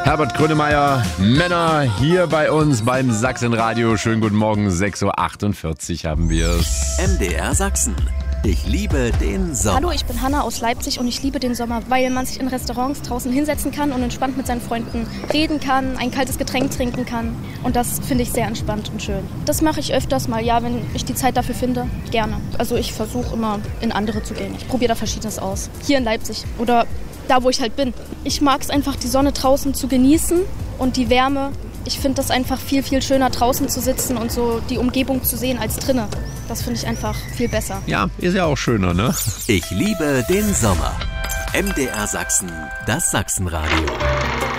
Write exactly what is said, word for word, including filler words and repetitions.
Herbert Grönemeyer, Männer hier bei uns beim Sachsenradio. Schönen guten Morgen, sechs Uhr achtundvierzig haben wir es. M D R Sachsen. Ich liebe den Sommer. Hallo, ich bin Hanna aus Leipzig und ich liebe den Sommer, weil man sich in Restaurants draußen hinsetzen kann und entspannt mit seinen Freunden reden kann, ein kaltes Getränk trinken kann. Und das finde ich sehr entspannt und schön. Das mache ich öfters mal, ja, wenn ich die Zeit dafür finde, gerne. Also ich versuche immer in andere zu gehen. Ich probiere da Verschiedenes aus. Hier in Leipzig oder da, wo ich halt bin. Ich mag es einfach, die Sonne draußen zu genießen und die Wärme. Ich finde das einfach viel, viel schöner, draußen zu sitzen und so die Umgebung zu sehen als drinnen. Das finde ich einfach viel besser. Ja, ist ja auch schöner, ne? Ich liebe den Sommer. M D R Sachsen, das Sachsenradio.